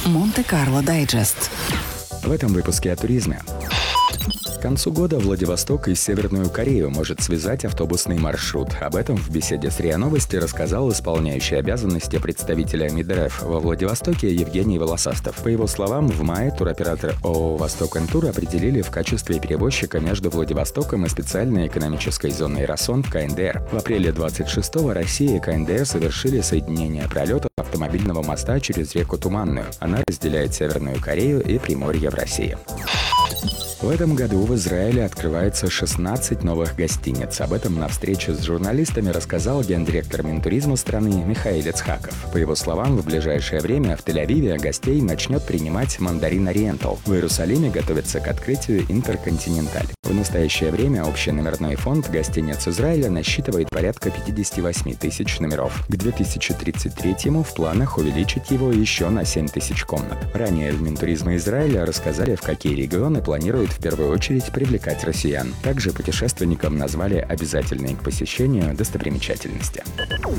Монте-Карло Дайджест. В этом выпуске о туризме. К концу года Владивосток и Северную Корею может связать автобусный маршрут. Об этом в беседе с РИА Новости рассказал исполняющий обязанности представителя МИД РФ во Владивостоке Евгений Волосастов. По его словам, в мае туроператор ООО «Восток-Н-Тур» определили в качестве перевозчика между Владивостоком и специальной экономической зоной «Расон» в КНДР. В апреле 26-го Россия и КНДР совершили соединение пролетов автомобильного моста через реку Туманную. Она разделяет Северную Корею и Приморье в России. В этом году в Израиле открывается 16 новых гостиниц. Об этом на встрече с журналистами рассказал гендиректор Минтуризма страны Михаил Ицхаков. По его словам, в ближайшее время в Тель-Авиве гостей начнет принимать Мандарин Ориентал. В Иерусалиме готовится к открытию Интерконтиненталь. В настоящее время общий номерной фонд гостиниц Израиля насчитывает порядка 58 тысяч номеров. К 2033-му в планах увеличить его еще на 7 тысяч комнат. Ранее в Минтуризме Израиля рассказали, в какие регионы планируют в первую очередь привлекать россиян. Также путешественникам назвали обязательные к посещению достопримечательности.